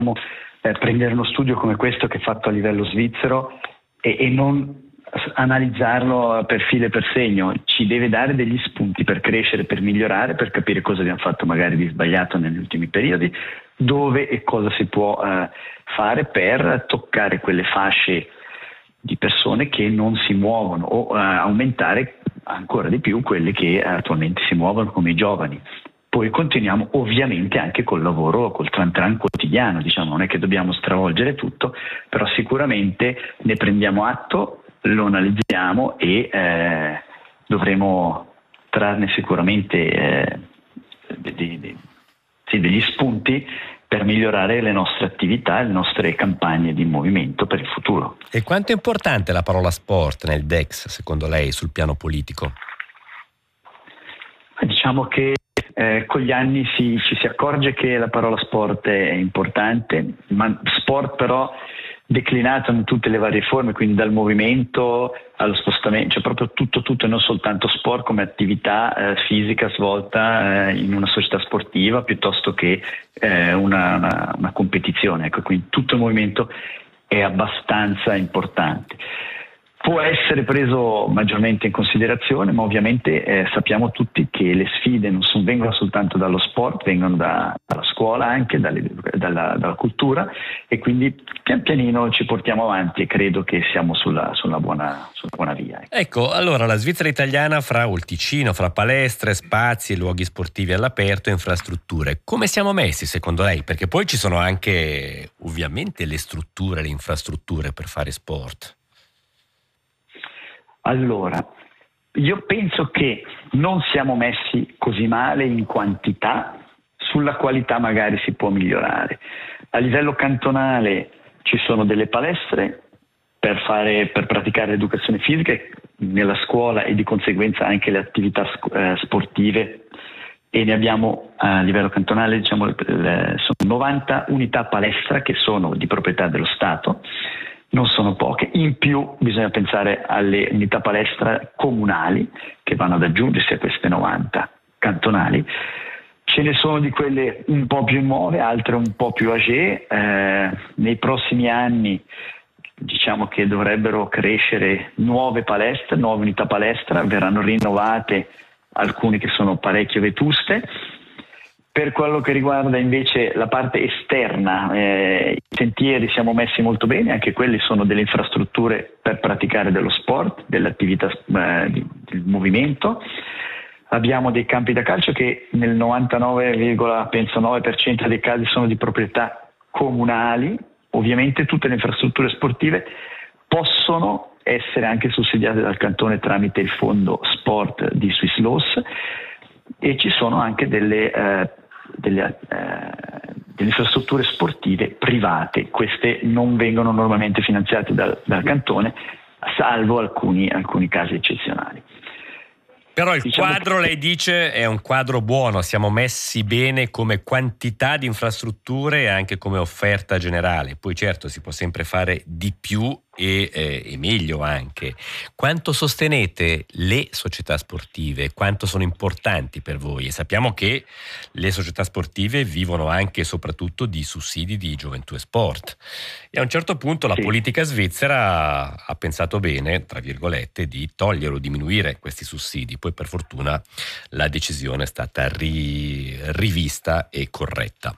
prendere uno studio come questo che è fatto a livello svizzero e non analizzarlo per filo e per segno. Ci deve dare degli spunti per crescere, per migliorare, per capire cosa abbiamo fatto magari di sbagliato negli ultimi periodi, dove e cosa si può fare per toccare quelle fasce di persone che non si muovono o aumentare ancora di più quelle che attualmente si muovono, come i giovani. Poi continuiamo ovviamente anche col lavoro, col tran tran quotidiano, diciamo, non è che dobbiamo stravolgere tutto, però sicuramente ne prendiamo atto, lo analizziamo e dovremo trarne sicuramente degli spunti per migliorare le nostre attività, le nostre campagne di movimento per il futuro. E quanto è importante la parola sport nel DEX, secondo lei, sul piano politico? Diciamo che con gli anni ci si accorge che la parola sport è importante, ma sport però declinato in tutte le varie forme, quindi dal movimento allo spostamento, cioè proprio tutto e non soltanto sport come attività fisica svolta in una società sportiva piuttosto che una competizione. Ecco, quindi tutto il movimento è abbastanza importante. Può essere preso maggiormente in considerazione, ma ovviamente sappiamo tutti che le sfide non vengono soltanto dallo sport, vengono dalla scuola anche, dalla cultura, e quindi pian pianino ci portiamo avanti e credo che siamo sulla buona via. Ecco, allora la Svizzera italiana fra il Ticino, fra palestre, spazi, luoghi sportivi all'aperto e infrastrutture. Come siamo messi secondo lei? Perché poi ci sono anche ovviamente le strutture, le infrastrutture per fare sport. Allora, io penso che non siamo messi così male in quantità, sulla qualità magari si può migliorare. A livello cantonale ci sono delle palestre per praticare l'educazione fisica nella scuola e di conseguenza anche le attività sportive, e ne abbiamo a livello cantonale, diciamo, sono 90 unità palestra che sono di proprietà dello Stato. Non sono poche, in più bisogna pensare alle unità palestra comunali che vanno ad aggiungersi a queste 90 cantonali. Ce ne sono di quelle un po' più nuove, altre un po' più âgée. Nei prossimi anni diciamo che dovrebbero crescere nuove palestre, nuove unità palestra, verranno rinnovate alcune che sono parecchio vetuste. Per quello che riguarda invece la parte esterna, i sentieri siamo messi molto bene, anche quelli sono delle infrastrutture per praticare dello sport, delle attività di movimento. Abbiamo dei campi da calcio che nel 99,9% dei casi sono di proprietà comunali. Ovviamente tutte le infrastrutture sportive possono essere anche sussidiate dal cantone tramite il fondo sport di Swiss Laws, e ci sono anche delle infrastrutture sportive private. Queste non vengono normalmente finanziate dal cantone, salvo alcuni casi eccezionali. Però il quadro, lei dice, è un quadro buono, siamo messi bene come quantità di infrastrutture e anche come offerta generale. Poi certo si può sempre fare di più e meglio anche. Quanto sostenete le società sportive? Quanto sono importanti per voi? E sappiamo che le società sportive vivono anche e soprattutto di sussidi di gioventù e sport. E a un certo punto la politica svizzera ha pensato bene, tra virgolette, di togliere o diminuire questi sussidi. Poi per fortuna la decisione è stata rivista e corretta.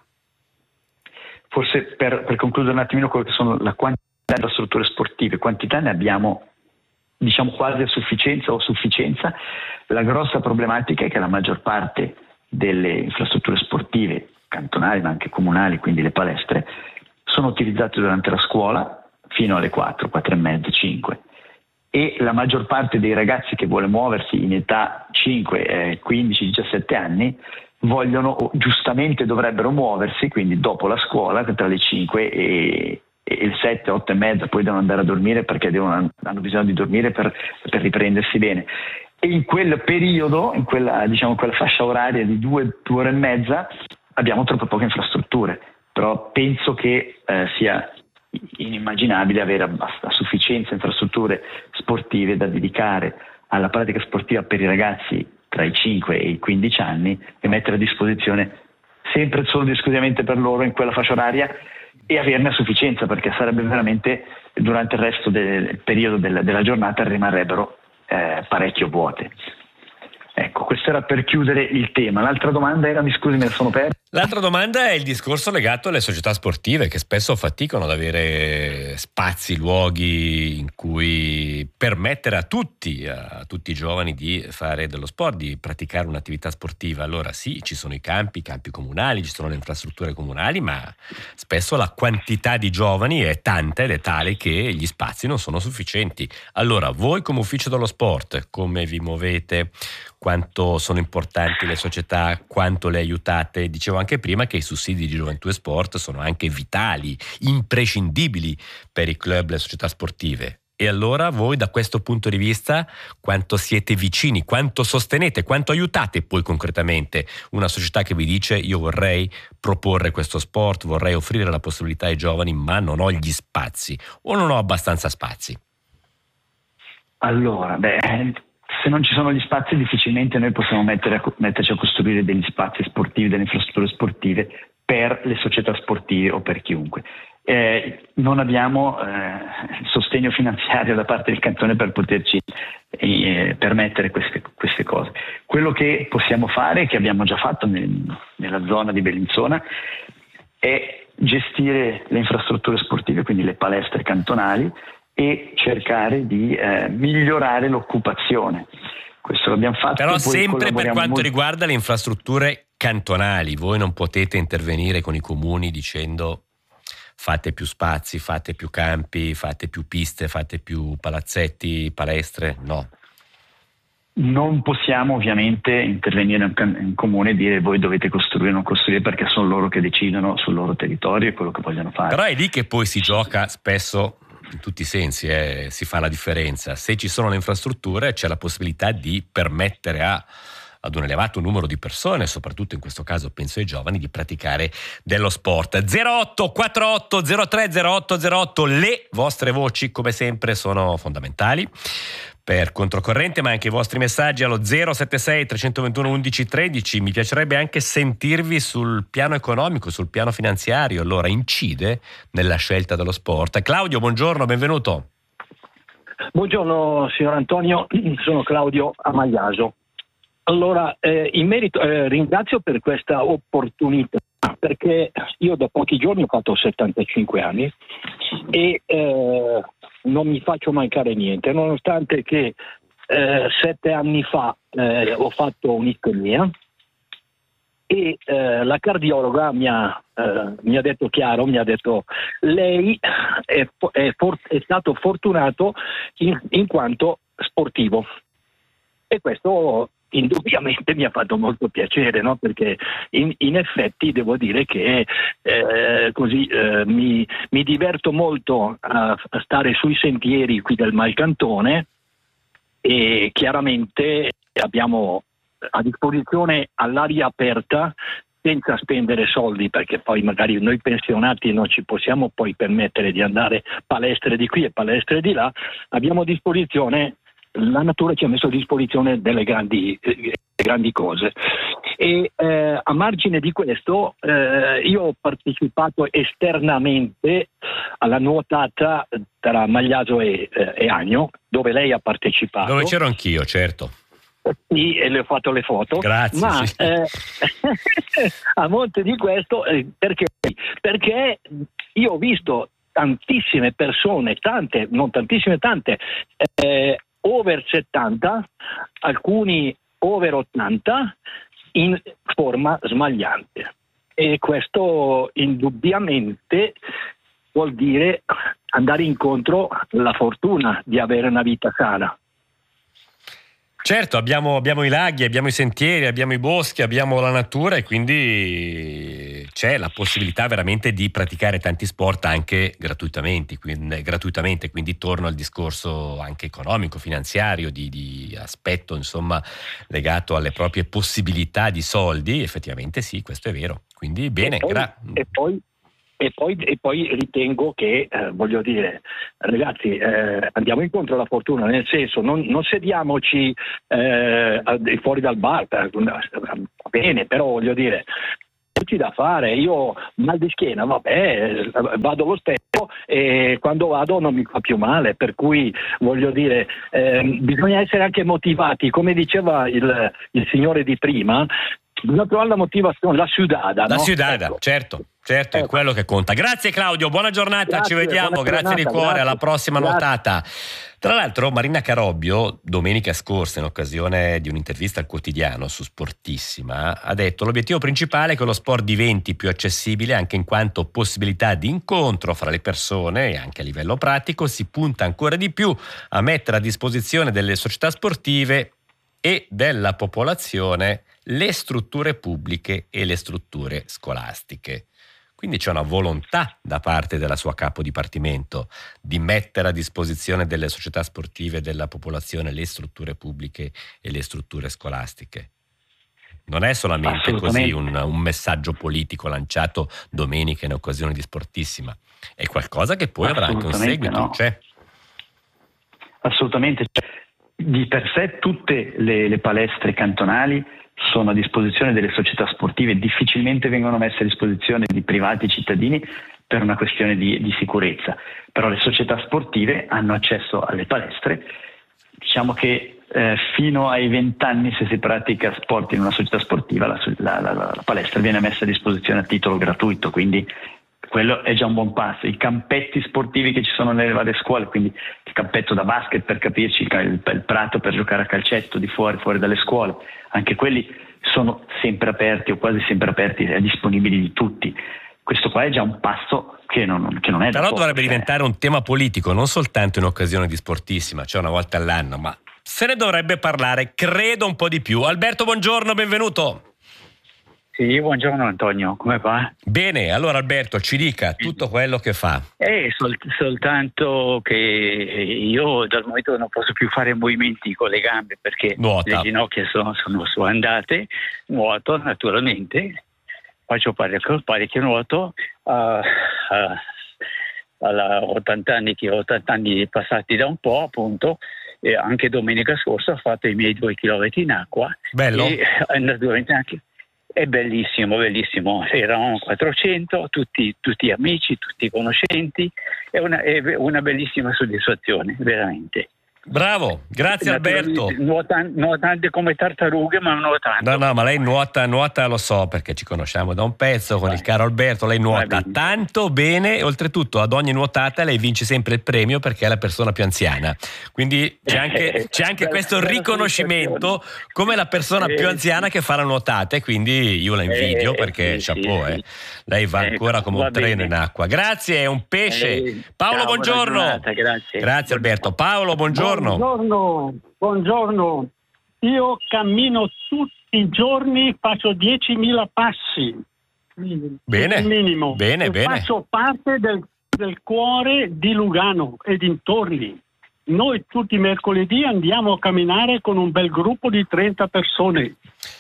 Forse per concludere un attimino quello che sono la quantità di infrastrutture sportive, quantità ne abbiamo diciamo quasi a sufficienza o sufficienza. La grossa problematica è che la maggior parte delle infrastrutture sportive cantonali ma anche comunali, quindi le palestre, sono utilizzate durante la scuola fino alle 4 e mezza, 5, e la maggior parte dei ragazzi che vuole muoversi in età 5, 15, 17 anni vogliono, o giustamente dovrebbero muoversi, quindi dopo la scuola tra le 5 e le 7, 8 e mezza, poi devono andare a dormire perché hanno bisogno di dormire per riprendersi bene. E in quel periodo, in quella fascia oraria di 2 ore e mezza, abbiamo troppo poche infrastrutture. Però penso che sia inimmaginabile avere a sufficienza infrastrutture sportive da dedicare alla pratica sportiva per i ragazzi tra i 5 e i 15 anni e mettere a disposizione sempre solo ed esclusivamente per loro in quella fascia oraria e averne a sufficienza, perché sarebbe veramente, durante il resto del periodo della giornata rimarrebbero parecchio vuote. Ecco, questo era per chiudere il tema. L'altra domanda era, mi scusi, me ne sono perso. L'altra domanda è il discorso legato alle società sportive, che spesso faticano ad avere spazi, luoghi in cui permettere a tutti i giovani di fare dello sport, di praticare un'attività sportiva. Allora sì, ci sono i campi comunali, ci sono le infrastrutture comunali, ma spesso la quantità di giovani è tanta ed è tale che gli spazi non sono sufficienti. Allora, voi come ufficio dello sport, come vi muovete? Quanto sono importanti le società, quanto le aiutate? Dicevo anche prima che i sussidi di Gioventù e Sport sono anche vitali, imprescindibili per i club e le società sportive. E allora voi, da questo punto di vista, quanto siete vicini, quanto sostenete, quanto aiutate poi concretamente una società che vi dice: io vorrei proporre questo sport, vorrei offrire la possibilità ai giovani, ma non ho gli spazi o non ho abbastanza spazi? Allora, se non ci sono gli spazi, difficilmente noi possiamo metterci a costruire degli spazi sportivi, delle infrastrutture sportive per le società sportive o per chiunque. Non abbiamo sostegno finanziario da parte del cantone per poterci permettere queste cose. Quello che possiamo fare, che abbiamo già fatto nella zona di Bellinzona, è gestire le infrastrutture sportive, quindi le palestre cantonali, e cercare di migliorare l'occupazione. Questo l'abbiamo fatto. Però sempre per quanto riguarda le infrastrutture cantonali, voi non potete intervenire con i comuni dicendo: fate più spazi, fate più campi, fate più piste, fate più palazzetti, palestre? No. Non possiamo ovviamente intervenire in comune e dire: voi dovete costruire o non costruire, perché sono loro che decidono sul loro territorio e quello che vogliono fare. Però è lì che poi si gioca spesso, in tutti i sensi, si fa la differenza. Se ci sono le infrastrutture, c'è la possibilità di permettere ad un elevato numero di persone, soprattutto in questo caso penso ai giovani, di praticare dello sport. 0848 03 0808, le vostre voci come sempre sono fondamentali per Controcorrente, ma anche i vostri messaggi allo 076 321 11 13. Mi piacerebbe anche sentirvi sul piano economico, sul piano finanziario. Allora, incide nella scelta dello sport? Claudio, buongiorno, benvenuto. Buongiorno signor Antonio, sono Claudio Amagliaso. Allora, in merito, ringrazio per questa opportunità, perché io da pochi giorni ho fatto 75 anni e non mi faccio mancare niente, nonostante che 7 anni fa ho fatto un'istemia e la cardiologa mi ha detto chiaro, mi ha detto: lei è stato fortunato in quanto sportivo. E questo indubbiamente mi ha fatto molto piacere, no? Perché in effetti devo dire che mi diverto molto a stare sui sentieri qui del Malcantone, e chiaramente abbiamo a disposizione all'aria aperta senza spendere soldi, perché poi magari noi pensionati non ci possiamo poi permettere di andare palestre di qui e palestre di là. Abbiamo a disposizione, la natura ci ha messo a disposizione delle grandi cose. E a margine di questo io ho partecipato esternamente alla nuotata tra Magliaso e Agno, dove lei ha partecipato. Dove c'ero anch'io, certo. Sì, e le ho fatto le foto. Grazie. Ma sì. a monte di questo, perché io ho visto tantissime persone, tante over 70, alcuni over 80, in forma smagliante. E questo indubbiamente vuol dire andare incontro alla fortuna di avere una vita sana. Certo, abbiamo i laghi, abbiamo i sentieri, abbiamo i boschi, abbiamo la natura, e quindi c'è la possibilità veramente di praticare tanti sport anche gratuitamente, quindi torno al discorso anche economico, finanziario, di aspetto insomma legato alle proprie possibilità di soldi. Effettivamente sì, questo è vero, quindi bene. E poi ritengo che, voglio dire, ragazzi, andiamo incontro alla fortuna, nel senso, non sediamoci fuori dal bar, va bene, però voglio dire, da fare. Io ho mal di schiena, vabbè, vado lo stesso e quando vado non mi fa più male, per cui voglio dire, bisogna essere anche motivati, come diceva il signore di prima. Bisogna trovare la motivazione, la sudada. La no? sudada, Ecco. certo, è quello che conta. Grazie Claudio, buona giornata, Grazie, ci vediamo, buona grazie di giornata, cuore, grazie. alla prossima Grazie. nuotata. Tra l'altro Marina Carobbio, domenica scorsa, in occasione di un'intervista al Quotidiano su Sportissima, ha detto: l'obiettivo principale è che lo sport diventi più accessibile, anche in quanto possibilità di incontro fra le persone, e anche a livello pratico si punta ancora di più a mettere a disposizione delle società sportive e della popolazione le strutture pubbliche e le strutture scolastiche. Quindi c'è una volontà da parte della sua capo dipartimento di mettere a disposizione delle società sportive e della popolazione le strutture pubbliche e le strutture scolastiche. Non è solamente così un messaggio politico lanciato domenica in occasione di Sportissima, è qualcosa che poi avrà anche un seguito. No. Assolutamente. Di per sé tutte le palestre cantonali sono a disposizione delle società sportive, difficilmente vengono messe a disposizione di privati cittadini per una questione di sicurezza, però le società sportive hanno accesso alle palestre. Diciamo che fino ai 20 anni, se si pratica sport in una società sportiva, la palestra viene messa a disposizione a titolo gratuito, quindi quello è già un buon passo. I campetti sportivi che ci sono nelle varie scuole, quindi il campetto da basket, per capirci, il prato per giocare a calcetto di fuori dalle scuole, anche quelli sono sempre aperti o quasi sempre aperti e disponibili di tutti. Questo qua è già un passo che non è da Però poco, dovrebbe diventare un tema politico, non soltanto in occasione di Sportissima, cioè una volta all'anno, ma se ne dovrebbe parlare, credo, un po' di più. Alberto, buongiorno, benvenuto. Sì, buongiorno Antonio, come va? Bene, allora Alberto, ci dica tutto quello che fa. Soltanto che io dal momento che non posso più fare movimenti con le gambe perché Nuota. le ginocchia sono andate, nuoto naturalmente, faccio parecchio nuoto, alla 80 anni, che ho 80 anni passati da un po', appunto, e anche domenica scorsa ho fatto i miei 2 chilometri in acqua. Bello. E naturalmente anche è bellissimo, erano 400, tutti amici, tutti conoscenti, è una bellissima soddisfazione, veramente. Bravo, grazie Alberto. Nuotante come tartarughe, ma nuotando. No, ma lei nuota, lo so perché ci conosciamo da un pezzo con il caro Alberto, lei nuota tanto bene e oltretutto ad ogni nuotata lei vince sempre il premio perché è la persona più anziana, quindi c'è anche questo riconoscimento come la persona più anziana che fa la nuotata, e quindi io la invidio perché chapeau, lei va ancora come un treno in acqua. Grazie, è un pesce. Paolo, ciao, buongiorno. Giornata, grazie Alberto. Paolo, buongiorno. Buongiorno. Io cammino tutti i giorni, faccio 10.000 passi. Bene. Minimo. Bene. Faccio parte del cuore di Lugano e dintorni. Noi tutti i mercoledì andiamo a camminare con un bel gruppo di 30 persone.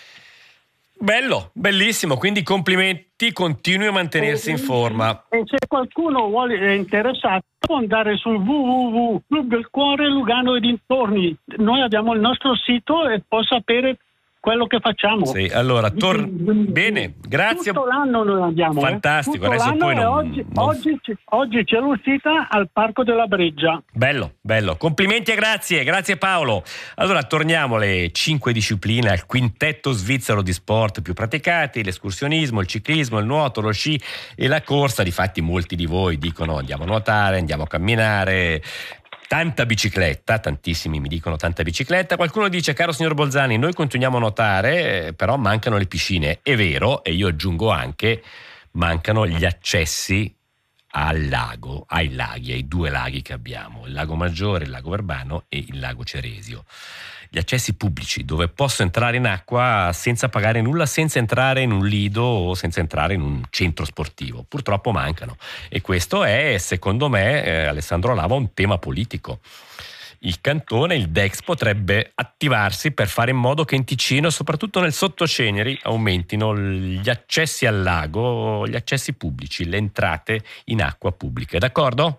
Bello, bellissimo, quindi complimenti, continui a mantenersi in forma. E se qualcuno è interessato può andare sul www Club del Cuore Lugano e dintorni. Noi abbiamo il nostro sito e può sapere quello che facciamo. Sì, allora bene, grazie. Tutto l'anno noi andiamo. Fantastico, Tutto adesso poi oggi c'è l'uscita al Parco della Breggia. Bello, complimenti e grazie Paolo. Allora torniamo alle 5 discipline, al quintetto svizzero di sport più praticati: l'escursionismo, il ciclismo, il nuoto, lo sci e la corsa. Difatti molti di voi dicono andiamo a nuotare, andiamo a camminare. Tanta bicicletta, tantissimi mi dicono tanta bicicletta. Qualcuno dice: caro signor Bolzani, noi continuiamo a nuotare, però mancano le piscine. È vero, e io aggiungo anche mancano gli accessi al lago, ai laghi, ai 2 laghi che abbiamo, il lago Maggiore, il lago Verbano e il lago Ceresio. Gli accessi pubblici dove posso entrare in acqua senza pagare nulla, senza entrare in un lido o senza entrare in un centro sportivo. Purtroppo mancano, e questo è, secondo me, Alessandro Lava, un tema politico. Il cantone, il DEX, potrebbe attivarsi per fare in modo che in Ticino, soprattutto nel Sottoceneri, aumentino gli accessi al lago, gli accessi pubblici, le entrate in acqua pubbliche. D'accordo?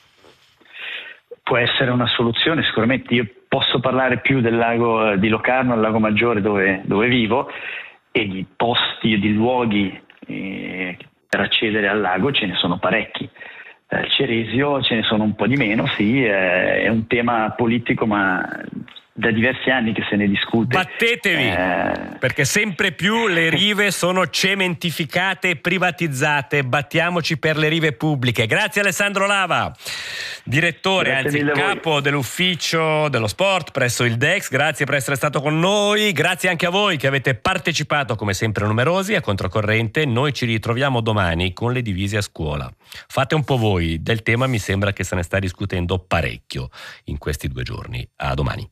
Può essere una soluzione, sicuramente. Io posso parlare più del lago di Locarno, al lago Maggiore dove vivo, e di posti e di luoghi per accedere al lago ce ne sono parecchi. Ceresio ce ne sono un po' di meno, sì, è un tema politico, ma da diversi anni che se ne discute. Battetevi, perché sempre più le rive sono cementificate e privatizzate. Battiamoci per le rive pubbliche. Grazie Alessandro Lava, direttore, anzi capo dell'ufficio dello sport presso il DEX. Grazie per essere stato con noi. Grazie anche a voi che avete partecipato come sempre numerosi a Controcorrente. Noi ci ritroviamo domani con le divise a scuola. Fate un po' voi, del tema mi sembra che se ne sta discutendo parecchio in questi 2 giorni. A domani.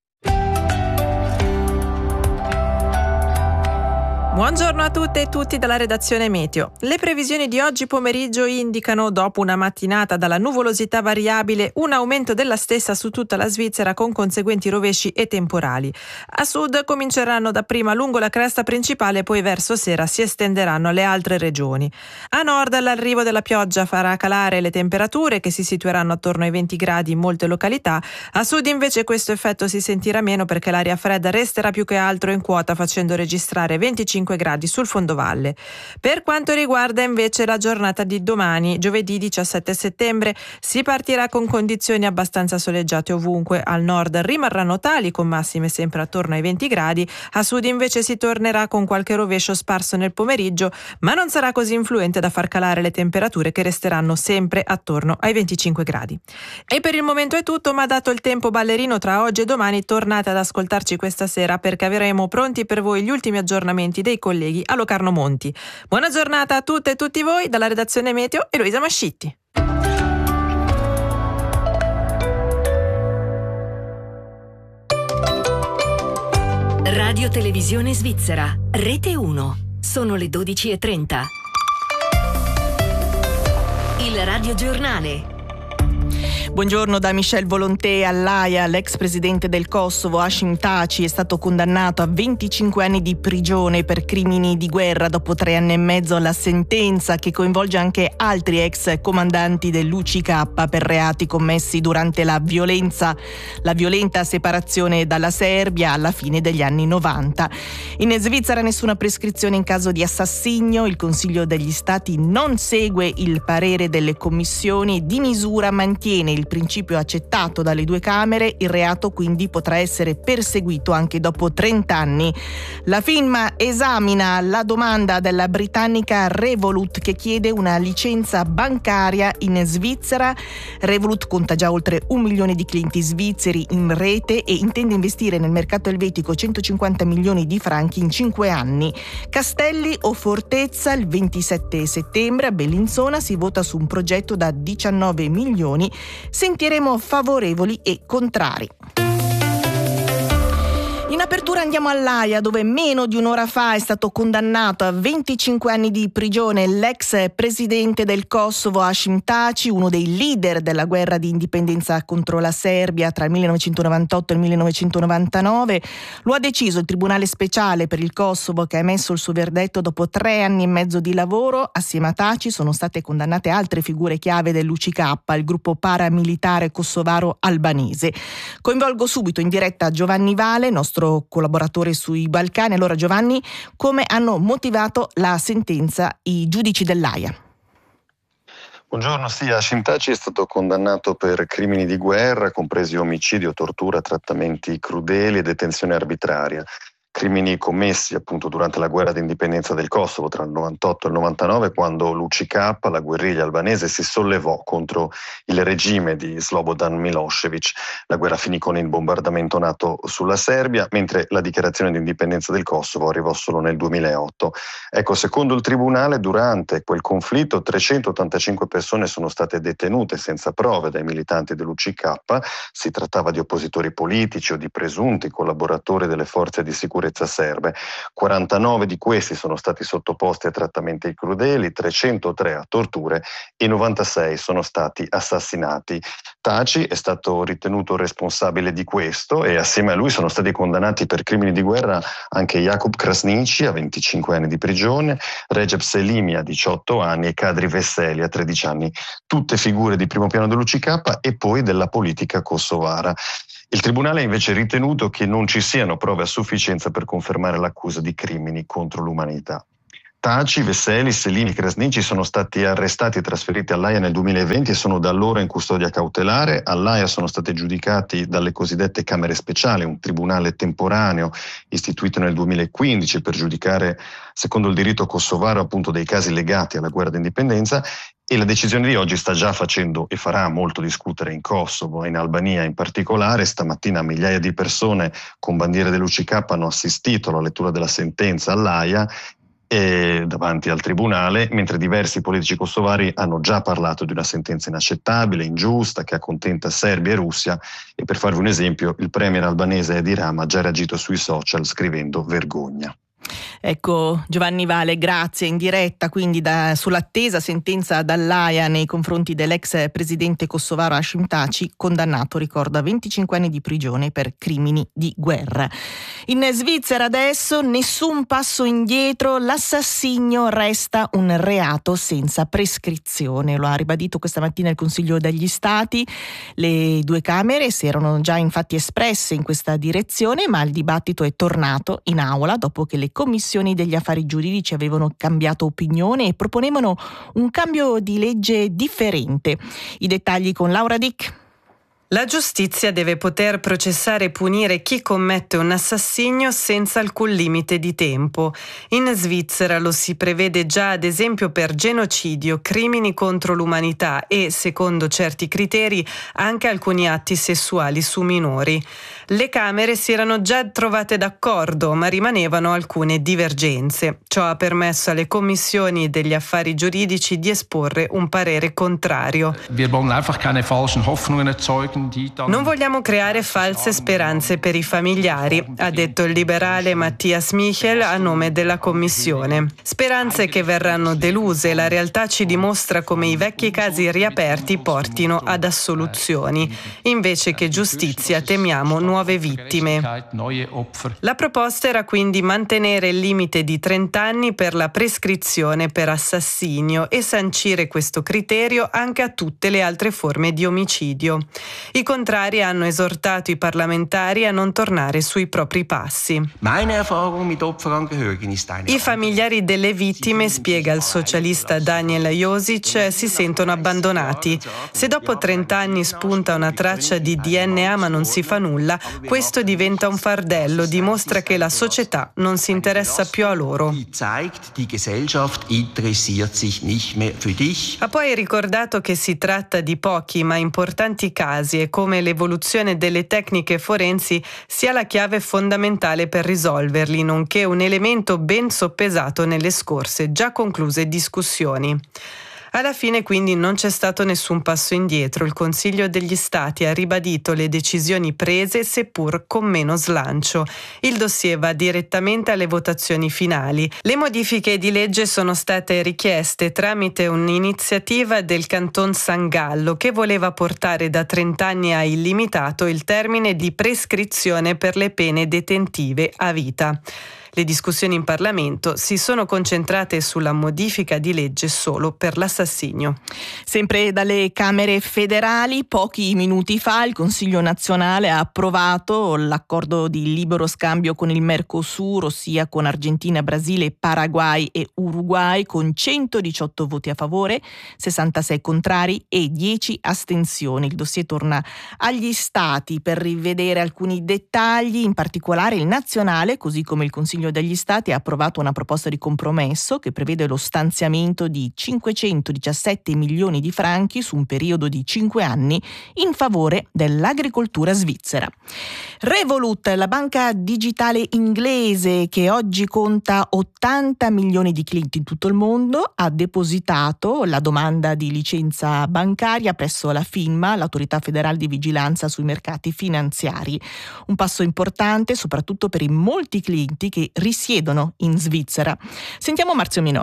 Buongiorno a tutte e tutti dalla redazione Meteo. Le previsioni di oggi pomeriggio indicano, dopo una mattinata dalla nuvolosità variabile, un aumento della stessa su tutta la Svizzera con conseguenti rovesci e temporali. A sud cominceranno dapprima lungo la cresta principale, poi verso sera si estenderanno alle altre regioni. A nord l'arrivo della pioggia farà calare le temperature, che si situeranno attorno ai 20 gradi in molte località. A sud invece questo effetto si sentirà meno, perché l'aria fredda resterà più che altro in quota, facendo registrare 25 gradi sul fondovalle. Per quanto riguarda invece la giornata di domani, giovedì 17 settembre, si partirà con condizioni abbastanza soleggiate ovunque. Al nord rimarranno tali, con massime sempre attorno ai 20 gradi, a sud invece si tornerà con qualche rovescio sparso nel pomeriggio, ma non sarà così influente da far calare le temperature, che resteranno sempre attorno ai 25 gradi. E per il momento è tutto, ma dato il tempo ballerino tra oggi e domani, tornate ad ascoltarci questa sera, perché avremo pronti per voi gli ultimi aggiornamenti dei colleghi a Locarno Monti. Buona giornata a tutte e tutti voi dalla redazione Meteo, Eloisa Mascitti. Radio Televisione Svizzera, Rete 1. Sono le 12:30. Il radiogiornale. Buongiorno da Michel Volonté. All'Aia, l'ex presidente del Kosovo Hashim Thaçi è stato condannato a 25 anni di prigione per crimini di guerra. Dopo 3 anni e mezzo la sentenza, che coinvolge anche altri ex comandanti dell'UCK per reati commessi durante la violenta separazione dalla Serbia alla fine degli anni 90. In Svizzera nessuna prescrizione in caso di assassinio. Il Consiglio degli Stati non segue il parere delle commissioni di misura, mantiene il principio accettato dalle 2 Camere. Il reato quindi potrà essere perseguito anche dopo 30 anni. La FINMA esamina la domanda della britannica Revolut, che chiede una licenza bancaria in Svizzera. Revolut conta già oltre 1 milione di clienti svizzeri in rete e intende investire nel mercato elvetico 150 milioni di franchi in 5 anni. Castelli o Fortezza? Il 27 settembre a Bellinzona si vota su un progetto da 19 milioni. Sentiremo favorevoli e contrari. In apertura andiamo all'Aia, dove meno di un'ora fa è stato condannato a 25 anni di prigione l'ex presidente del Kosovo Hashim Thaçi, uno dei leader della guerra di indipendenza contro la Serbia tra il 1998 e il 1999. Lo ha deciso il Tribunale Speciale per il Kosovo, che ha emesso il suo verdetto dopo 3 anni e mezzo di lavoro. Assieme a Thaçi sono state condannate altre figure chiave dell'UCK, il gruppo paramilitare kosovaro albanese. Coinvolgo subito in diretta Giovanni Vale, nostro collaboratore sui Balcani. Allora Giovanni, come hanno motivato la sentenza i giudici dell'Aia? Buongiorno, sì, Hashim Thaçi è stato condannato per crimini di guerra, compresi omicidio, tortura, trattamenti crudeli e detenzione arbitraria. Crimini commessi appunto durante la guerra di indipendenza del Kosovo tra il 98 e il 99, quando l'UCK, la guerriglia albanese, si sollevò contro il regime di Slobodan Milošević. La guerra finì con il bombardamento NATO sulla Serbia, mentre la dichiarazione di indipendenza del Kosovo arrivò solo nel 2008. Ecco, secondo il tribunale, durante quel conflitto 385 persone sono state detenute senza prove dai militanti dell'UCK. Si trattava di oppositori politici o di presunti collaboratori delle forze di sicurezza serbe. 49 di questi sono stati sottoposti a trattamenti crudeli, 303 a torture e 96 sono stati assassinati. Thaçi è stato ritenuto responsabile di questo e assieme a lui sono stati condannati per crimini di guerra anche Jakub Krasniqi a 25 anni di prigione, Recep Selimi a 18 anni e Kadri Veseli a 13 anni, tutte figure di primo piano dell'UCK e poi della politica kosovara. Il tribunale ha invece ritenuto che non ci siano prove a sufficienza per confermare l'accusa di crimini contro l'umanità. Taci, Veseli, Sellini e Krasniqi sono stati arrestati e trasferiti all'Aia nel 2020 e sono da allora in custodia cautelare. All'Aia sono stati giudicati dalle cosiddette Camere Speciali, un tribunale temporaneo istituito nel 2015 per giudicare, secondo il diritto kosovaro, appunto dei casi legati alla guerra d'indipendenza. E la decisione di oggi sta già facendo e farà molto discutere in Kosovo e in Albania in particolare. Stamattina migliaia di persone con bandiere dell'UCK hanno assistito alla lettura della sentenza all'Aia davanti al tribunale, mentre diversi politici kosovari hanno già parlato di una sentenza inaccettabile, ingiusta, che accontenta Serbia e Russia. E per farvi un esempio, il premier albanese Edi Rama ha già reagito sui social scrivendo vergogna. Ecco, Giovanni Vale, grazie. In diretta quindi sull'attesa sentenza dall'Aia nei confronti dell'ex presidente kosovaro Hashim Taci, condannato, ricordo, a 25 anni di prigione per crimini di guerra. In Svizzera adesso nessun passo indietro, l'assassinio resta un reato senza prescrizione. Lo ha ribadito questa mattina il Consiglio degli Stati. Le due Camere si erano già infatti espresse in questa direzione, ma il dibattito è tornato in aula dopo che le commissioni degli affari giuridici avevano cambiato opinione e proponevano un cambio di legge differente. I dettagli con Laura Dick. La giustizia deve poter processare e punire chi commette un assassinio senza alcun limite di tempo. In Svizzera lo si prevede già ad esempio per genocidio, crimini contro l'umanità e, secondo certi criteri, anche alcuni atti sessuali su minori. Le Camere si erano già trovate d'accordo, ma rimanevano alcune divergenze. Ciò ha permesso alle commissioni degli affari giuridici di esporre un parere contrario. Non vogliamo creare false speranze per i familiari, ha detto il liberale Matthias Michel a nome della Commissione. Speranze che verranno deluse. La realtà ci dimostra come i vecchi casi riaperti portino ad assoluzioni. Invece che giustizia temiamo nuove vittime. La proposta era quindi mantenere il limite di 30 anni per la prescrizione per assassinio e sancire questo criterio anche a tutte le altre forme di omicidio. I contrari hanno esortato i parlamentari a non tornare sui propri passi. I familiari delle vittime, spiega il socialista Daniel Josic, si sentono abbandonati. Se dopo 30 anni spunta una traccia di DNA ma non si fa nulla, questo diventa un fardello, dimostra che la società non si interessa più a loro. Ha poi ricordato che si tratta di pochi ma importanti casi e come l'evoluzione delle tecniche forensi sia la chiave fondamentale per risolverli, nonché un elemento ben soppesato nelle scorse già concluse discussioni. Alla fine quindi non c'è stato nessun passo indietro. Il Consiglio degli Stati ha ribadito le decisioni prese, seppur con meno slancio. Il dossier va direttamente alle votazioni finali. Le modifiche di legge sono state richieste tramite un'iniziativa del Canton San Gallo che voleva portare da 30 anni a illimitato il termine di prescrizione per le pene detentive a vita. Le discussioni in Parlamento si sono concentrate sulla modifica di legge solo per l'assassinio. Sempre dalle Camere federali, pochi minuti fa il Consiglio nazionale ha approvato l'accordo di libero scambio con il Mercosur, ossia con Argentina, Brasile, Paraguay e Uruguay, con 118 voti a favore, 66 contrari e 10 astensioni. Il dossier torna agli Stati per rivedere alcuni dettagli, in particolare il nazionale, così come il Consiglio degli Stati ha approvato una proposta di compromesso che prevede lo stanziamento di 517 milioni di franchi su un periodo di 5 anni in favore dell'agricoltura svizzera. Revolut, la banca digitale inglese che oggi conta 80 milioni di clienti in tutto il mondo, ha depositato la domanda di licenza bancaria presso la FINMA, l'autorità federale di vigilanza sui mercati finanziari. Un passo importante soprattutto per i molti clienti che risiedono in Svizzera. Sentiamo Marzio Minoli.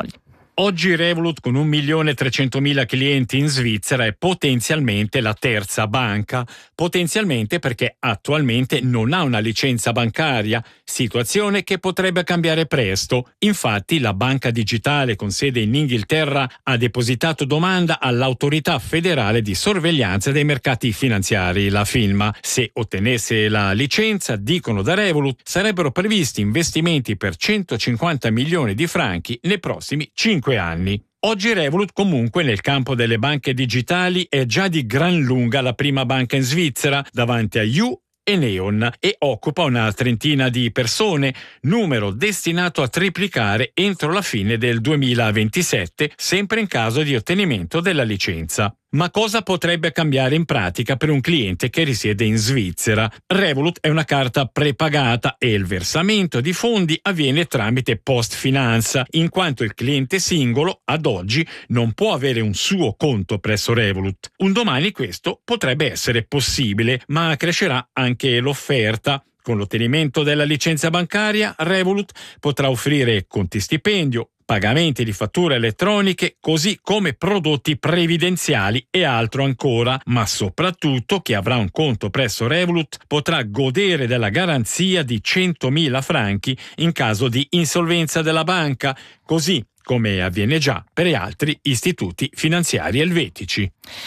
Oggi Revolut, con 1.300.000 clienti in Svizzera, è potenzialmente la terza banca. Potenzialmente perché attualmente non ha una licenza bancaria, situazione che potrebbe cambiare presto. Infatti la banca digitale con sede in Inghilterra ha depositato domanda all'autorità federale di sorveglianza dei mercati finanziari, la FINMA. Se ottenesse la licenza, dicono da Revolut, sarebbero previsti investimenti per 150 milioni di franchi nei prossimi 5 anni. Oggi Revolut comunque nel campo delle banche digitali è già di gran lunga la prima banca in Svizzera davanti a You e Neon e occupa una trentina di persone, numero destinato a triplicare entro la fine del 2027, sempre in caso di ottenimento della licenza. Ma cosa potrebbe cambiare in pratica per un cliente che risiede in Svizzera? Revolut è una carta prepagata e il versamento di fondi avviene tramite PostFinanza, in quanto il cliente singolo, ad oggi, non può avere un suo conto presso Revolut. Un domani questo potrebbe essere possibile, ma crescerà anche l'offerta. Con l'ottenimento della licenza bancaria, Revolut potrà offrire conti stipendio, pagamenti di fatture elettroniche, così come prodotti previdenziali e altro ancora, ma soprattutto chi avrà un conto presso Revolut potrà godere della garanzia di 100.000 franchi in caso di insolvenza della banca, così come avviene già per altri istituti finanziari elvetici.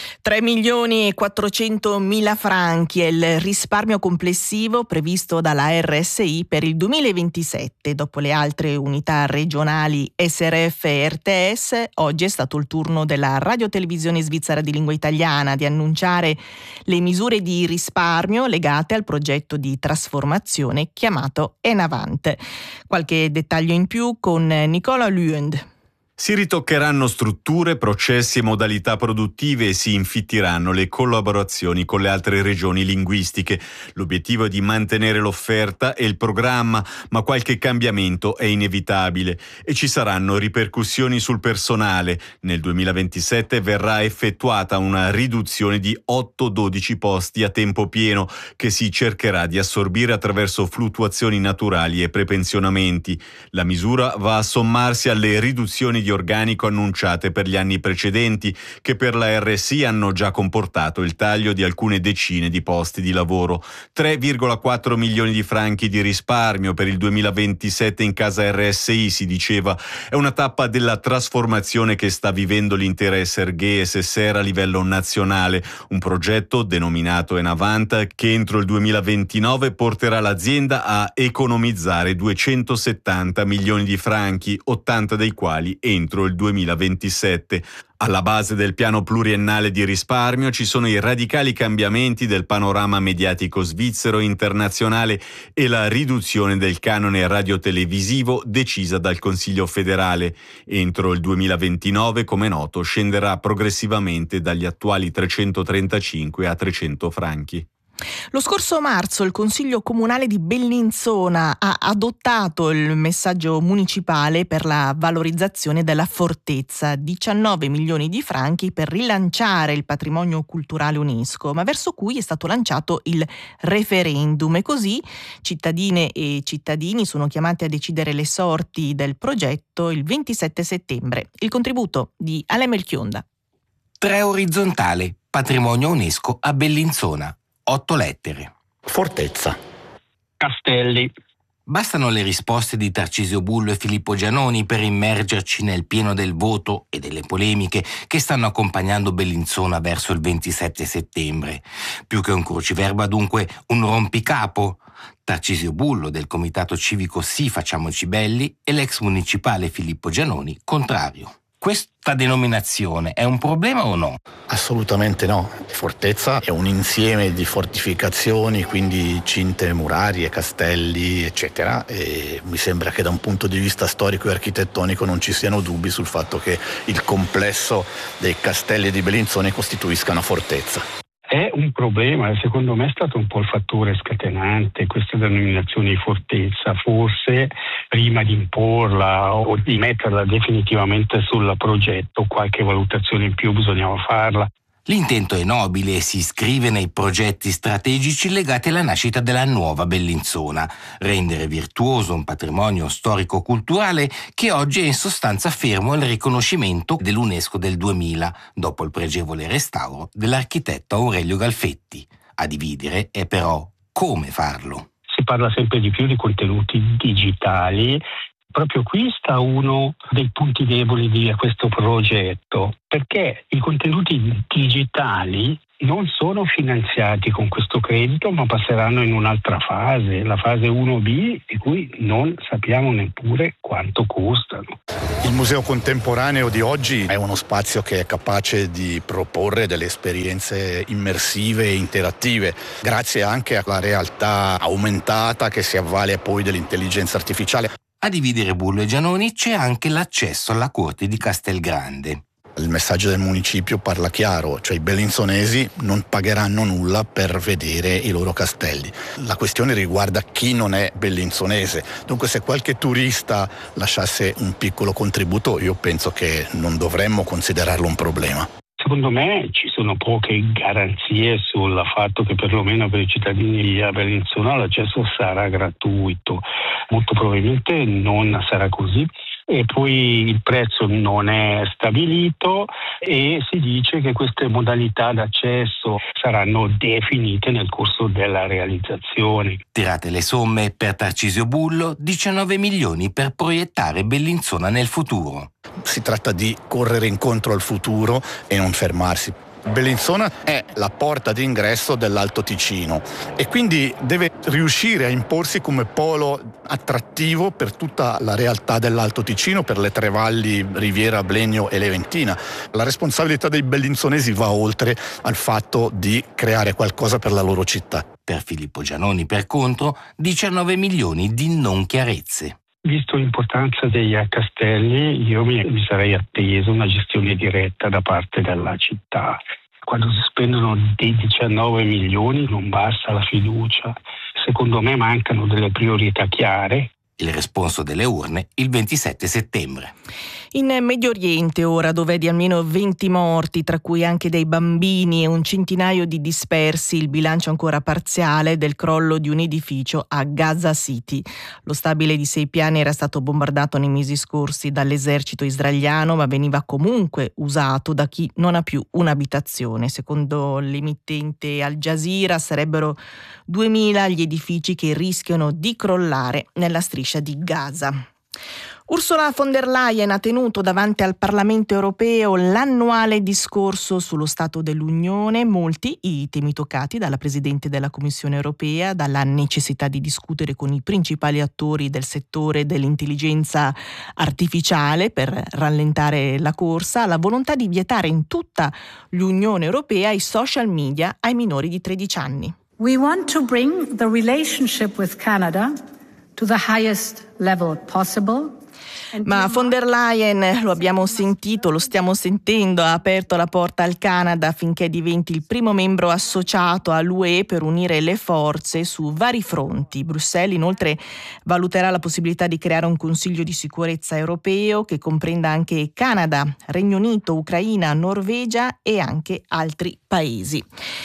3.400.000 franchi è il risparmio complessivo previsto dalla RSI per il 2027. Dopo le altre unità regionali SRF e RTS, oggi è stato il turno della radiotelevisione svizzera di lingua italiana di annunciare le misure di risparmio legate al progetto di trasformazione chiamato Enavant. Qualche dettaglio in più con Nicola Lüend. Si ritoccheranno strutture, processi e modalità produttive e si infittiranno le collaborazioni con le altre regioni linguistiche. L'obiettivo è di mantenere l'offerta e il programma, ma qualche cambiamento è inevitabile e ci saranno ripercussioni sul personale. Nel 2027 verrà effettuata una riduzione di 8-12 posti a tempo pieno che si cercherà di assorbire attraverso fluttuazioni naturali e prepensionamenti. La misura va a sommarsi alle riduzioni di organico annunciate per gli anni precedenti, che per la RSI hanno già comportato il taglio di alcune decine di posti di lavoro. 3,4 milioni di franchi di risparmio per il 2027 in casa RSI, si diceva. È una tappa della trasformazione che sta vivendo l'intera SRG e SSR a livello nazionale, un progetto denominato Enavant che entro il 2029 porterà l'azienda a economizzare 270 milioni di franchi, 80 dei quali entro il 2027. Alla base del piano pluriennale di risparmio ci sono i radicali cambiamenti del panorama mediatico svizzero e internazionale e la riduzione del canone radiotelevisivo decisa dal Consiglio federale. Entro il 2029, come noto, scenderà progressivamente dagli attuali 335 a 300 franchi. Lo scorso marzo il Consiglio Comunale di Bellinzona ha adottato il messaggio municipale per la valorizzazione della fortezza, 19 milioni di franchi per rilanciare il patrimonio culturale UNESCO, ma verso cui è stato lanciato il referendum e così cittadine e cittadini sono chiamati a decidere le sorti del progetto il 27 settembre. Il contributo di Ale Melchionda. 3 orizzontale, patrimonio UNESCO a Bellinzona. 8 lettere. Fortezza. Castelli. Bastano le risposte di Tarcisio Bullo e Filippo Gianoni per immergerci nel pieno del voto e delle polemiche che stanno accompagnando Bellinzona verso il 27 settembre. Più che un cruciverba, dunque, un rompicapo. Tarcisio Bullo del Comitato Civico Sì Facciamoci Belli e l'ex municipale Filippo Gianoni contrario. Questa denominazione è un problema o no? Assolutamente no. Fortezza è un insieme di fortificazioni, quindi cinte murarie, castelli, eccetera, e mi sembra che da un punto di vista storico e architettonico non ci siano dubbi sul fatto che il complesso dei castelli di Bellinzona costituisca una fortezza. È un problema, secondo me è stato un po' il fattore scatenante questa denominazione di fortezza, forse prima di imporla o di metterla definitivamente sul progetto qualche valutazione in più bisognava farla. L'intento è nobile e si iscrive nei progetti strategici legati alla nascita della nuova Bellinzona, rendere virtuoso un patrimonio storico-culturale che oggi è in sostanza fermo al riconoscimento dell'UNESCO del 2000, dopo il pregevole restauro dell'architetto Aurelio Galfetti. A dividere è però come farlo. Si parla sempre di più di contenuti digitali. Proprio qui sta uno dei punti deboli di questo progetto, perché i contenuti digitali non sono finanziati con questo credito, ma passeranno in un'altra fase, la fase 1B, di cui non sappiamo neppure quanto costano. Il Museo Contemporaneo di oggi è uno spazio che è capace di proporre delle esperienze immersive e interattive, grazie anche alla realtà aumentata che si avvale poi dell'intelligenza artificiale. A dividere Bullo e Giannoni c'è anche l'accesso alla corte di Castelgrande. Il messaggio del municipio parla chiaro, cioè i bellinzonesi non pagheranno nulla per vedere i loro castelli. La questione riguarda chi non è bellinzonese, dunque se qualche turista lasciasse un piccolo contributo io penso che non dovremmo considerarlo un problema. Secondo me ci sono poche garanzie sul fatto che perlomeno per i cittadini di Bellinzona l'accesso sarà gratuito. Molto probabilmente non sarà così. E poi il prezzo non è stabilito e si dice che queste modalità d'accesso saranno definite nel corso della realizzazione. Tirate le somme, per Tarcisio Bullo 19 milioni per proiettare Bellinzona nel futuro. Si tratta di correre incontro al futuro e non fermarsi. Bellinzona è la porta d'ingresso dell'Alto Ticino e quindi deve riuscire a imporsi come polo attrattivo per tutta la realtà dell'Alto Ticino, per le tre valli Riviera, Blenio e Leventina. La responsabilità dei bellinzonesi va oltre al fatto di creare qualcosa per la loro città. Per Filippo Giannoni, per contro, 19 milioni di non chiarezze. Visto l'importanza degli castelli, io mi sarei atteso una gestione diretta da parte della città. Quando si spendono dei 19 milioni non basta la fiducia. Secondo me mancano delle priorità chiare. Il responso delle urne il 27 settembre. In Medio Oriente ora, dove di almeno 20 morti, tra cui anche dei bambini e un centinaio di dispersi, il bilancio ancora parziale del crollo di un edificio a Gaza City. Lo stabile di 6 piani era stato bombardato nei mesi scorsi dall'esercito israeliano, ma veniva comunque usato da chi non ha più un'abitazione. Secondo l'emittente Al Jazeera sarebbero 2000 gli edifici che rischiano di crollare nella striscia di Gaza. Ursula von der Leyen ha tenuto davanti al Parlamento europeo l'annuale discorso sullo Stato dell'Unione, molti i temi toccati dalla Presidente della Commissione europea, dalla necessità di discutere con i principali attori del settore dell'intelligenza artificiale per rallentare la corsa, alla volontà di vietare in tutta l'Unione europea i social media ai minori di 13 anni. We want to bring the relationship with Canada to the highest level possible. Ma von der Leyen, lo abbiamo sentito, lo stiamo sentendo, ha aperto la porta al Canada affinché diventi il primo membro associato all'UE per unire le forze su vari fronti. Bruxelles inoltre valuterà la possibilità di creare un Consiglio di sicurezza europeo che comprenda anche Canada, Regno Unito, Ucraina, Norvegia e anche altri paesi.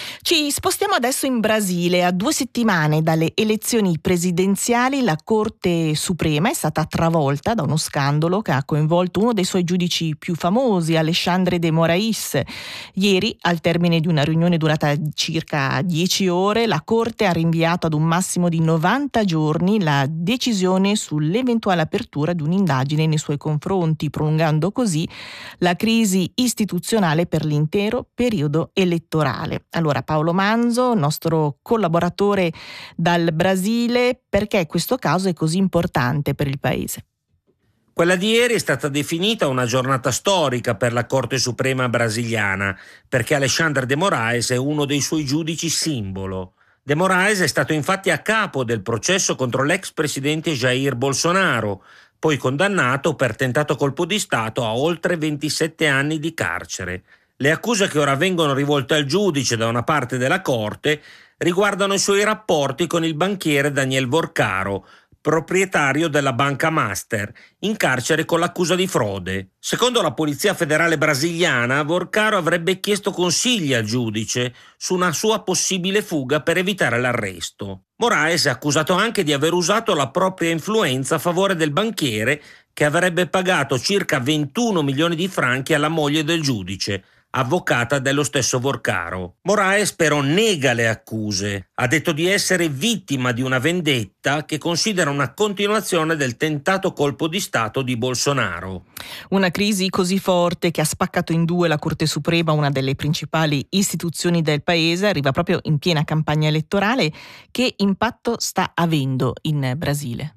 Ci spostiamo adesso in Brasile. A 2 settimane dalle elezioni presidenziali la Corte Suprema è stata travolta da uno scandalo che ha coinvolto uno dei suoi giudici più famosi, Alexandre de Moraes. Ieri, al termine di una riunione durata circa 10 ore, la Corte ha rinviato ad un massimo di 90 giorni la decisione sull'eventuale apertura di un'indagine nei suoi confronti, prolungando così la crisi istituzionale per l'intero periodo elettorale. Allora, Paolo Manzo, nostro collaboratore dal Brasile, perché questo caso è così importante per il paese? Quella di ieri è stata definita una giornata storica per la Corte Suprema brasiliana, perché Alexandre de Moraes è uno dei suoi giudici simbolo. De Moraes è stato infatti a capo del processo contro l'ex presidente Jair Bolsonaro, poi condannato per tentato colpo di Stato a oltre 27 anni di carcere. Le accuse che ora vengono rivolte al giudice da una parte della Corte riguardano i suoi rapporti con il banchiere Daniel Vorcaro, proprietario della banca Master, in carcere con l'accusa di frode. Secondo la Polizia Federale brasiliana, Vorcaro avrebbe chiesto consigli al giudice su una sua possibile fuga per evitare l'arresto. Moraes è accusato anche di aver usato la propria influenza a favore del banchiere, che avrebbe pagato circa 21 milioni di franchi alla moglie del giudice, avvocata dello stesso Vorcaro. Moraes però nega le accuse. Ha detto di essere vittima di una vendetta che considera una continuazione del tentato colpo di Stato di Bolsonaro. Una crisi così forte che ha spaccato in due la Corte Suprema, una delle principali istituzioni del paese, arriva proprio in piena campagna elettorale. Che impatto sta avendo in Brasile?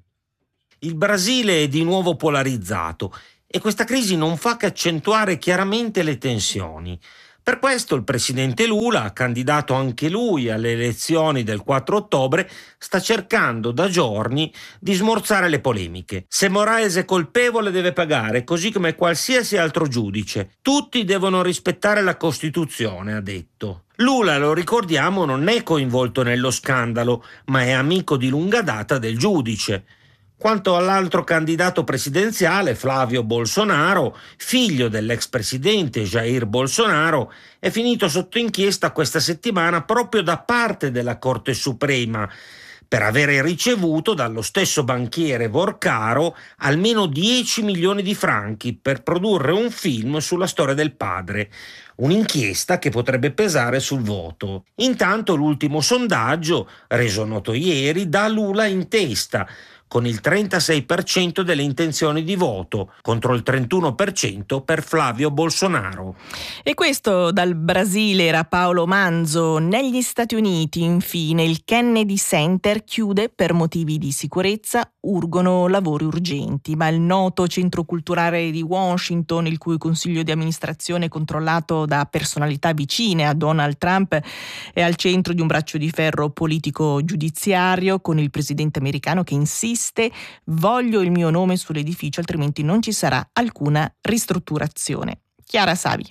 Il Brasile è di nuovo polarizzato e questa crisi non fa che accentuare chiaramente le tensioni. Per questo il presidente Lula, candidato anche lui alle elezioni del 4 ottobre, sta cercando da giorni di smorzare le polemiche. Se Moraes è colpevole deve pagare, così come qualsiasi altro giudice. Tutti devono rispettare la Costituzione, ha detto. Lula, lo ricordiamo, non è coinvolto nello scandalo, ma è amico di lunga data del giudice. Quanto all'altro candidato presidenziale, Flavio Bolsonaro, figlio dell'ex presidente Jair Bolsonaro, è finito sotto inchiesta questa settimana proprio da parte della Corte Suprema per avere ricevuto dallo stesso banchiere Vorcaro almeno 10 milioni di franchi per produrre un film sulla storia del padre. Un'inchiesta che potrebbe pesare sul voto. Intanto l'ultimo sondaggio, reso noto ieri, dà Lula in testa, con il 36% delle intenzioni di voto, contro il 31% per Flavio Bolsonaro. E questo dal Brasile era Paolo Manzo. Negli Stati Uniti, infine, il Kennedy Center chiude per motivi di sicurezza, urgono lavori urgenti, ma il noto centro culturale di Washington, il cui consiglio di amministrazione è controllato da personalità vicine a Donald Trump, è al centro di un braccio di ferro politico-giudiziario, con il presidente americano che insiste: voglio il mio nome sull'edificio, altrimenti non ci sarà alcuna ristrutturazione. Chiara Savi.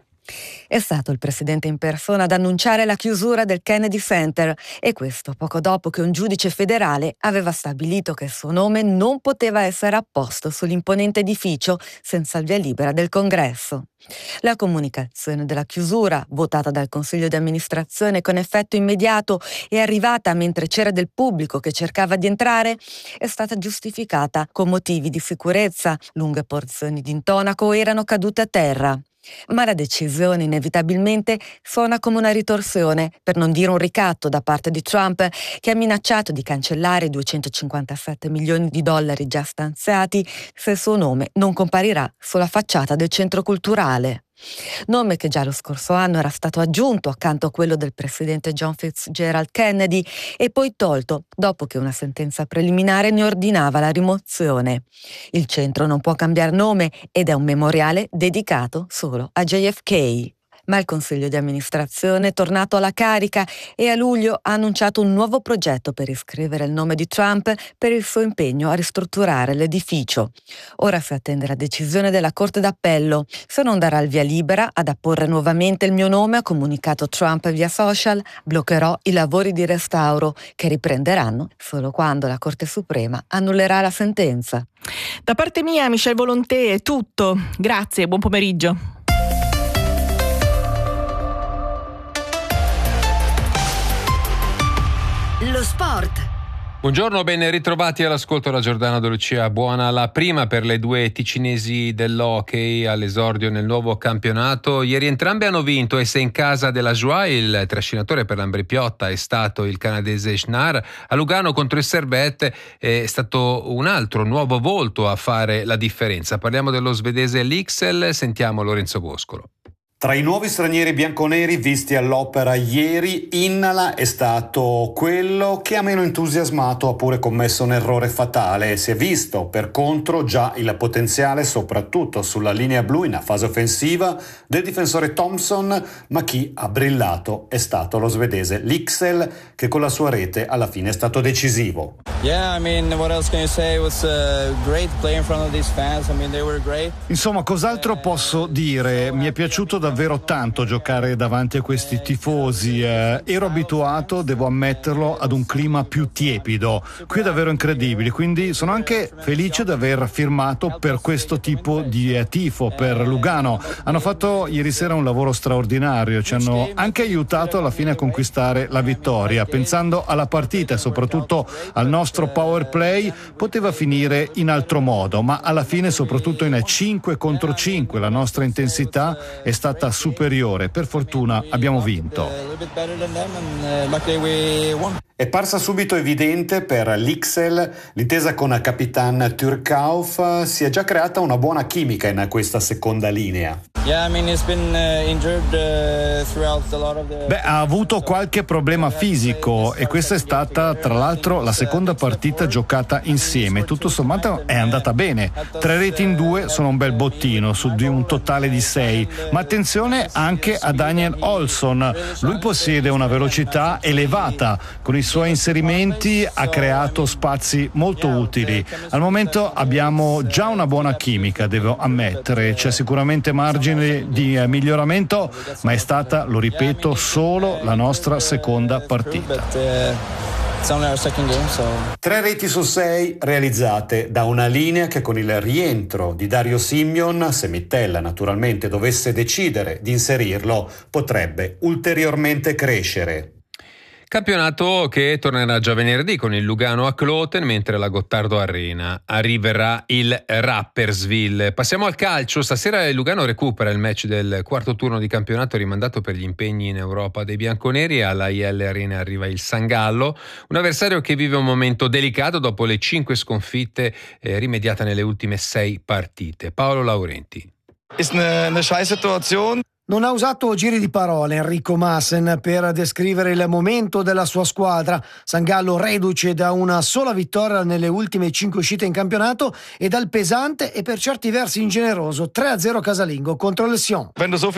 È stato il presidente in persona ad annunciare la chiusura del Kennedy Center, e questo poco dopo che un giudice federale aveva stabilito che il suo nome non poteva essere apposto sull'imponente edificio senza il via libera del Congresso. La comunicazione della chiusura, votata dal Consiglio di amministrazione con effetto immediato e arrivata mentre c'era del pubblico che cercava di entrare, è stata giustificata con motivi di sicurezza. Lunghe porzioni di intonaco erano cadute a terra. Ma la decisione inevitabilmente suona come una ritorsione, per non dire un ricatto da parte di Trump, che ha minacciato di cancellare i 257 milioni di dollari già stanziati se il suo nome non comparirà sulla facciata del centro culturale. Nome che già lo scorso anno era stato aggiunto accanto a quello del presidente John Fitzgerald Kennedy e poi tolto dopo che una sentenza preliminare ne ordinava la rimozione. Il centro non può cambiare nome ed è un memoriale dedicato solo a JFK. Ma il Consiglio di amministrazione è tornato alla carica e a luglio ha annunciato un nuovo progetto per iscrivere il nome di Trump per il suo impegno a ristrutturare l'edificio. Ora si attende la decisione della Corte d'Appello. Se non darà il via libera ad apporre nuovamente il mio nome, ha comunicato Trump via social, bloccherò i lavori di restauro che riprenderanno solo quando la Corte Suprema annullerà la sentenza. Da parte mia, Michel Volonté, è tutto. Grazie, buon pomeriggio. Lo sport. Buongiorno, ben ritrovati all'ascolto da Giordano De Lucia. Buona la prima per le due ticinesi dell'hockey all'esordio nel nuovo campionato. Ieri entrambe hanno vinto e se in casa della Joie il trascinatore per l'Ambrì-Piotta è stato il canadese Schnarr, a Lugano contro il Servette è stato un altro nuovo volto a fare la differenza. Parliamo dello svedese Lycksell, sentiamo Lorenzo Boscolo. Tra i nuovi stranieri bianconeri visti all'opera ieri, Innala è stato quello che ha meno entusiasmato, ha pure commesso un errore fatale. Si è visto, per contro, già il potenziale, soprattutto sulla linea blu in fase offensiva, del difensore Thompson, ma chi ha brillato è stato lo svedese Lycksell, che con la sua rete alla fine è stato decisivo. Insomma, cos'altro posso dire? Mi è piaciuto davvero davvero tanto giocare davanti a questi tifosi. Ero abituato, devo ammetterlo, ad un clima più tiepido. Qui è davvero incredibile, quindi sono anche felice di aver firmato per questo tipo di tifo per Lugano. Hanno fatto ieri sera un lavoro straordinario, ci hanno anche aiutato alla fine a conquistare la vittoria. Pensando alla partita e soprattutto al nostro power play, poteva finire in altro modo, ma alla fine, soprattutto in 5 contro 5, la nostra intensità è stata superiore. Per fortuna abbiamo vinto. È parsa subito evidente per l'Ixel l'intesa con Capitan Turkauf. Si è già creata una buona chimica in questa seconda linea. Ha avuto qualche problema fisico e questa è stata tra l'altro la seconda partita giocata insieme. Tutto sommato è andata bene. 3 reti in 2 sono un bel bottino su di un totale di 6. Ma attenzione anche a Daniel Olsson. Lui possiede una velocità elevata. Con i suoi inserimenti ha creato spazi molto utili. Al momento abbiamo già una buona chimica, devo ammettere. C'è sicuramente margine di miglioramento, ma è stata, lo ripeto, solo la nostra seconda partita. 3 reti su 6 realizzate da una linea che con il rientro di Dario Simeon, se Mittella naturalmente dovesse decidere di inserirlo, potrebbe ulteriormente crescere. Campionato che tornerà già venerdì con il Lugano a Kloten, mentre la Gottardo Arena arriverà il Rapperswil. Passiamo al calcio. Stasera il Lugano recupera il match del quarto turno di campionato rimandato per gli impegni in Europa dei bianconeri. Alla IL Arena arriva il San Gallo, un avversario che vive un momento delicato dopo le 5 sconfitte rimediate nelle ultime 6 partite. Paolo Laurenti. Non ha usato giri di parole Enrico Maassen per descrivere il momento della sua squadra. San Gallo reduce da una sola vittoria nelle ultime 5 uscite in campionato e dal pesante e per certi versi ingeneroso 3-0 casalingo contro il Sion.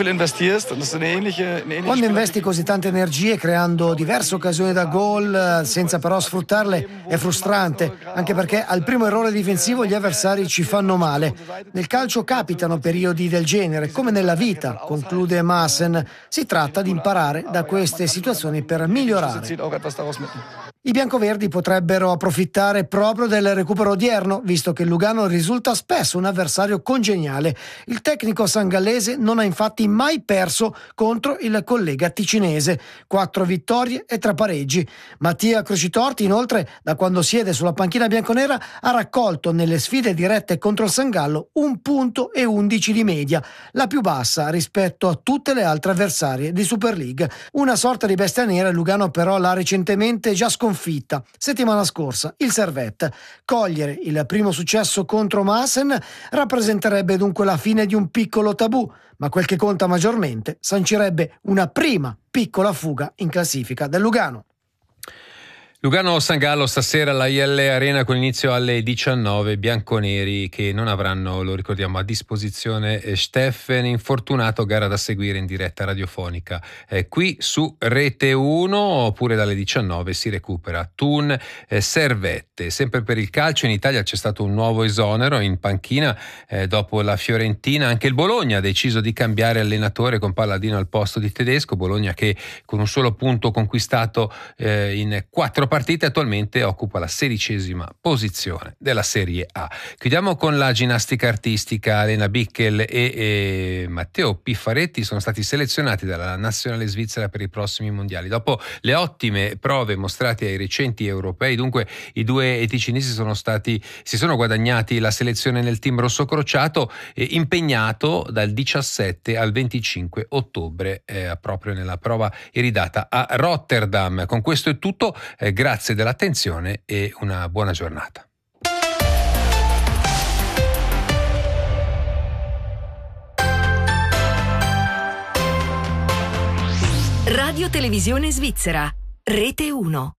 Quando investi così tante energie creando diverse occasioni da gol senza però sfruttarle è frustrante, anche perché al primo errore difensivo gli avversari ci fanno male. Nel calcio capitano periodi del genere, come nella vita, conclude Maassen. Si tratta di imparare da queste situazioni per migliorare. I biancoverdi potrebbero approfittare proprio del recupero odierno, visto che il Lugano risulta spesso un avversario congeniale. Il tecnico sangallese non ha infatti mai perso contro il collega ticinese. 4 vittorie e 3 pareggi. Mattia Crocitorti, inoltre, da quando siede sulla panchina bianconera, ha raccolto nelle sfide dirette contro il San Gallo 1 punto e 11 di media, la più bassa rispetto a tutte le altre avversarie di Super League. Una sorta di bestia nera, il Lugano però l'ha recentemente già sconfitta. Settimana scorsa il Servette. Cogliere il primo successo contro Maassen rappresenterebbe dunque la fine di un piccolo tabù, ma quel che conta maggiormente sancirebbe una prima piccola fuga in classifica del Lugano. Lugano-San Gallo stasera alla IL Arena con inizio alle 19, bianconeri che non avranno, lo ricordiamo, a disposizione Steffen, infortunato, gara da seguire in diretta radiofonica qui su Rete 1, oppure dalle 19 si recupera Thun Servette. Sempre per il calcio in Italia c'è stato un nuovo esonero in panchina dopo la Fiorentina. Anche il Bologna ha deciso di cambiare allenatore con Palladino al posto di Tedesco. Bologna che con un solo punto conquistato in 4 partite attualmente occupa la 16ª posizione della Serie A. Chiudiamo con la ginnastica artistica. Lena Bickel e Matteo Piffaretti sono stati selezionati dalla nazionale svizzera per i prossimi mondiali. Dopo le ottime prove mostrate ai recenti europei, dunque i due ticinesi si sono guadagnati la selezione nel team rossocrociato, impegnato dal 17 al 25 ottobre proprio nella prova iridata a Rotterdam. Con questo è tutto, grazie dell'attenzione e una buona giornata. Radio Televisione Svizzera, Rete 1.